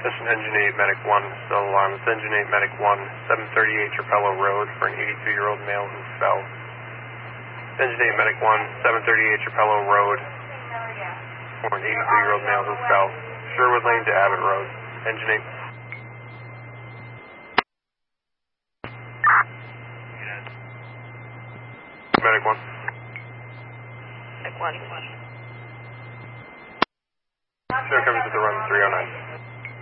Attention Engine 8, Medic 1, still alarm. It's Engine 8, Medic 1, 738 Trapello Road for an 82-year-old male who fell. Engine 8, Medic 1, 738 Trapello Road for an 82-year-old male who fell. Sherwood Lane to Abbott Road. Engine 8. Medic 1. Medic 1. Sure, coming to the run 309.